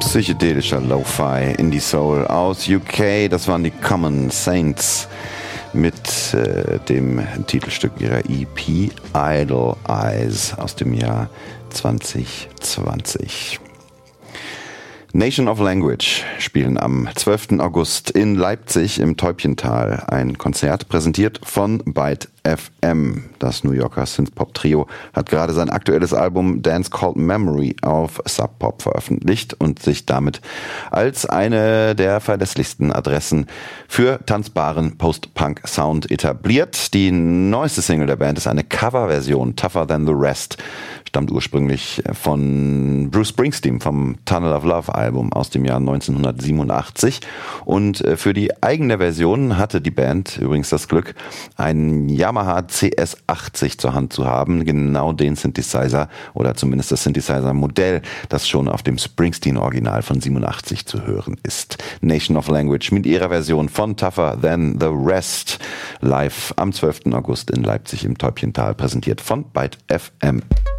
psychedelischer Lo-Fi Indie Soul aus UK. Das waren die Common Saints mit dem Titelstück ihrer EP Idle Eyes aus dem Jahr 2020. Nation of Language spielen am 12. August in Leipzig im Täubchental ein Konzert, präsentiert von Byte FM. Das New Yorker Synthpop-Trio hat gerade sein aktuelles Album Dance Called Memory auf Sub Pop veröffentlicht und sich damit als eine der verlässlichsten Adressen für tanzbaren Post-Punk-Sound etabliert. Die neueste Single der Band ist eine Coverversion, Tougher Than the Rest, stammt ursprünglich von Bruce Springsteen vom Tunnel of Love Album aus dem Jahr 1987. Und für die eigene Version hatte die Band übrigens das Glück, einen Yamaha CS80 zur Hand zu haben, genau den Synthesizer oder zumindest das Synthesizer-Modell, das schon auf dem Springsteen-Original von 87 zu hören ist. Nation of Language mit ihrer Version von Tougher Than the Rest, live am 12. August in Leipzig im Täubchental, präsentiert von Byte FM.